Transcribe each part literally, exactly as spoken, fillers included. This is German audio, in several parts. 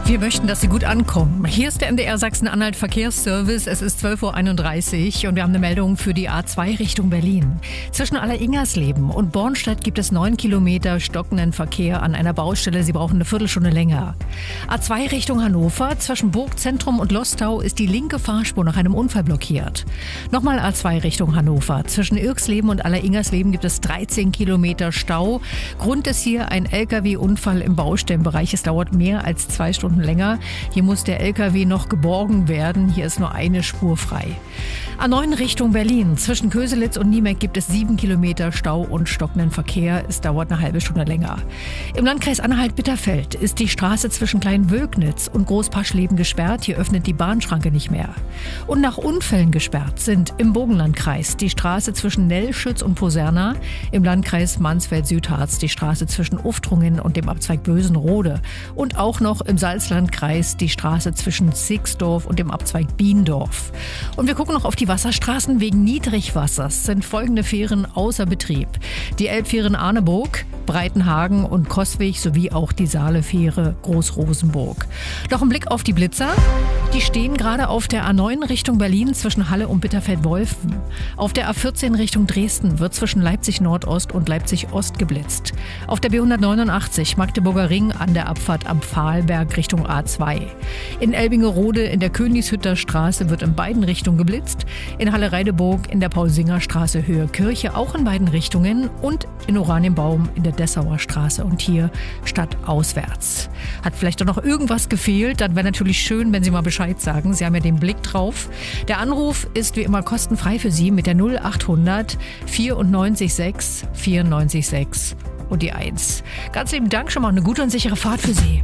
Wir möchten, dass Sie gut ankommen. Hier ist der M D R Sachsen-Anhalt Verkehrsservice. Es ist zwölf Uhr einunddreißig und wir haben eine Meldung für die A zwei Richtung Berlin. Zwischen Aller-Ingersleben und Bornstedt gibt es neun Kilometer stockenden Verkehr an einer Baustelle. Sie brauchen eine Viertelstunde länger. A zwei Richtung Hannover. Zwischen Burgzentrum und Lostau ist die linke Fahrspur nach einem Unfall blockiert. Nochmal A zwei Richtung Hannover. Zwischen Irksleben und Aller-Ingersleben gibt es dreizehn Kilometer Stau. Grund ist hier ein L K W-Unfall im Baustellenbereich. Es dauert mehr als zwei Stunden länger. Hier muss der L K W noch geborgen werden. Hier ist nur eine Spur frei. A neun Richtung Berlin. Zwischen Köselitz und Niemek gibt es sieben Kilometer Stau und stockenden Verkehr. Es dauert eine halbe Stunde länger. Im Landkreis Anhalt-Bitterfeld ist die Straße zwischen Kleinwölknitz und Großpaschleben gesperrt. Hier öffnet die Bahnschranke nicht mehr. Und nach Unfällen gesperrt sind im Burgenlandkreis die Straße zwischen Nellschütz und Poserna, im Landkreis Mansfeld-Südharz die Straße zwischen Uftrungen und dem Abzweig Bösenrode und auch noch im Salzlandkreis die Straße zwischen Sixdorf und dem Abzweig Biendorf. Und wir gucken noch auf die Wasserstraßen. Wegen Niedrigwassers sind folgende Fähren außer Betrieb: die Elbfähren Arneburg, Breitenhagen und Coswig sowie auch die Saalefähre Großrosenburg. Noch ein Blick auf die Blitzer. Die stehen gerade auf der A neun Richtung Berlin zwischen Halle und Bitterfeld-Wolfen. Auf der A vierzehn Richtung Dresden wird zwischen Leipzig Nordost und Leipzig Ost geblitzt. Auf der B hundertneunundachtzig Magdeburger Ring an der Abfahrt am Pfahlberg Richtung A zwei. In Elbingerode in der Königshütter Straße wird in beiden Richtungen geblitzt. In Halle-Reideburg in der Paul-Singer-Straße Höhe Kirche auch in beiden Richtungen und in Oranienbaum in der Dessauer Straße und hier stadtauswärts. Hat vielleicht doch noch irgendwas gefehlt? Dann wäre natürlich schön, wenn Sie mal Bescheid sagen. Sie haben ja den Blick drauf. Der Anruf ist wie immer kostenfrei für Sie mit der null achthundert vierundneunzig sechs vierundneunzig sechs und die eins. Ganz lieben Dank, schon mal eine gute und sichere Fahrt für Sie.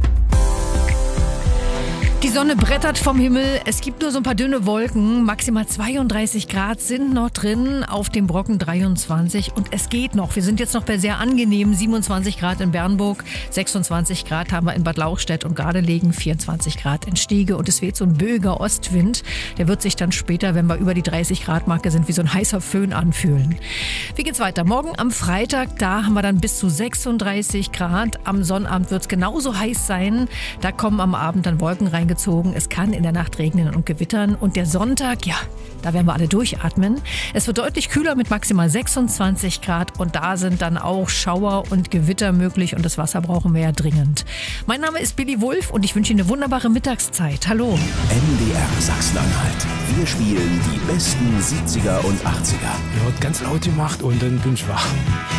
Die Sonne brettert vom Himmel, es gibt nur so ein paar dünne Wolken, maximal zweiunddreißig Grad sind noch drin, auf dem Brocken dreiundzwanzig und es geht noch. Wir sind jetzt noch bei sehr angenehmen siebenundzwanzig Grad in Bernburg, sechsundzwanzig Grad haben wir in Bad Lauchstädt und Gardelegen, vierundzwanzig Grad in Stiege und es weht so ein böiger Ostwind. Der wird sich dann später, wenn wir über die dreißig Grad Marke sind, wie so ein heißer Föhn anfühlen. Wie geht's weiter? Morgen am Freitag, da haben wir dann bis zu sechsunddreißig Grad. Am Sonnabend wird es genauso heiß sein. Da kommen am Abend dann Wolken reingezogen. Es kann in der Nacht regnen und gewittern. Und der Sonntag, ja, da werden wir alle durchatmen. Es wird deutlich kühler mit maximal sechsundzwanzig Grad. Und da sind dann auch Schauer und Gewitter möglich. Und das Wasser brauchen wir ja dringend. Mein Name ist Billy Wulff und ich wünsche Ihnen eine wunderbare Mittagszeit. Hallo. M D R Sachsen-Anhalt. Wir spielen die besten siebziger und achtziger. Er hat ganz laut gemacht und dann bin ich wach.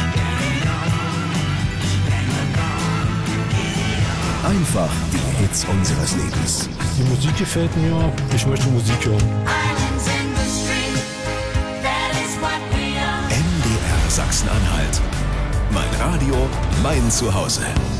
Einfach die Hits unseres Lebens. Die Musik gefällt mir. Ich möchte Musik hören. M D R Sachsen-Anhalt. Mein Radio, mein Zuhause.